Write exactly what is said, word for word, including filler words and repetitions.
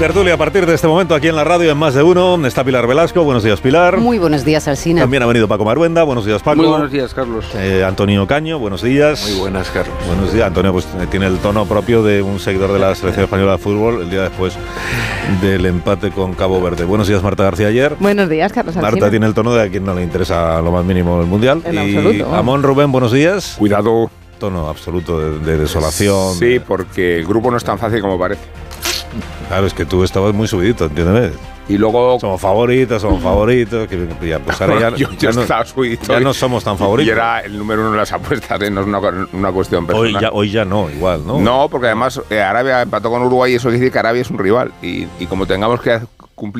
tertulia a partir de este momento aquí en la radio en Más de Uno. Está Pilar Velasco. Buenos días, Pilar. Muy buenos días, Alsina. También ha venido Paco Maruenda. Buenos días, Paco. Muy buenos días, Carlos. Eh, Antonio Caño. Buenos días. Muy buenas, Carlos. Buenos días. Antonio pues tiene el tono propio de un seguidor de la selección española de fútbol el día después del empate con Cabo Verde. Buenos días, Marta García ayer. Buenos días, Carlos Alsina. Marta tiene el tono de a quien no le interesa lo más mínimo el Mundial. En y absoluto. Amón Rubén, buenos días. Cuidado. Tono absoluto de, de desolación. Sí, porque el grupo no es tan fácil como parece. Claro, es que tú estabas muy subidito, entiéndeme. Y luego... Somos favoritos, somos favoritos. Que ya, pues ahora ya, yo, yo ya, no, estaba subidito ya y, no somos tan favoritos. Y era el número uno de las apuestas, ¿eh? No es una, una cuestión personal. Hoy ya, hoy ya no, igual, ¿no? No, porque además eh, Arabia empató con Uruguay y eso quiere decir que Arabia es un rival. Y, y como tengamos que